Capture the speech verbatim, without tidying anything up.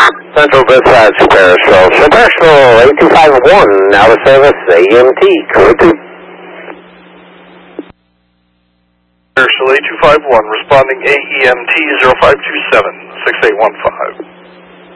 Central Dispatch, Parisville. Parisville, eight two five one, out of service, A M T, code two. Parisville eight two five one, responding A E M T zero five two seven, six eight one five.